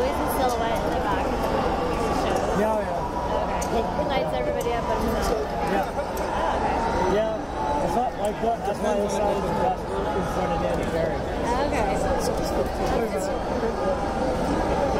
always a silhouette in the back of the show? Yeah, yeah. Okay. He lights everybody up but himself. Yeah. Oh, okay. Yeah. That's why I decided to best in front of Danny Carey. Okay.